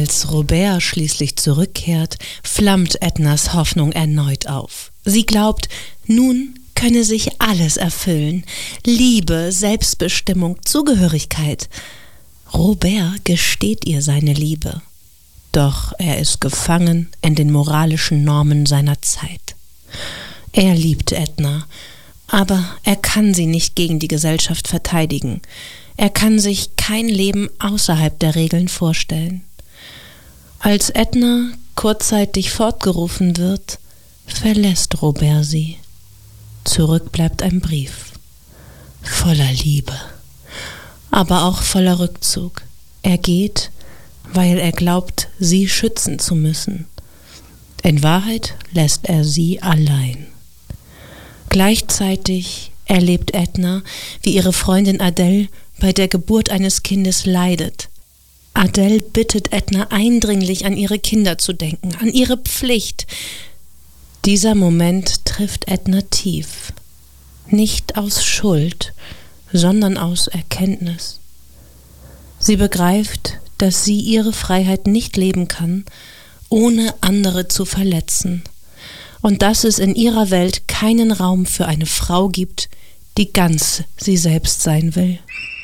Als Robert schließlich zurückkehrt, flammt Ednas Hoffnung erneut auf. Sie glaubt, nun könne sich alles erfüllen. Liebe, Selbstbestimmung, Zugehörigkeit. Robert gesteht ihr seine Liebe. Doch er ist gefangen in den moralischen Normen seiner Zeit. Er liebt Edna, aber er kann sie nicht gegen die Gesellschaft verteidigen. Er kann sich kein Leben außerhalb der Regeln vorstellen. Als Edna kurzzeitig fortgerufen wird, verlässt Robert sie. Zurück bleibt ein Brief, voller Liebe, aber auch voller Rückzug. Er geht, weil er glaubt, sie schützen zu müssen. In Wahrheit lässt er sie allein. Gleichzeitig erlebt Edna, wie ihre Freundin Adele bei der Geburt eines Kindes leidet. Adele bittet Edna eindringlich, an ihre Kinder zu denken, an ihre Pflicht. Dieser Moment trifft Edna tief. Nicht aus Schuld, sondern aus Erkenntnis. Sie begreift, dass sie ihre Freiheit nicht leben kann, ohne andere zu verletzen. Und dass es in ihrer Welt keinen Raum für eine Frau gibt, die ganz sie selbst sein will.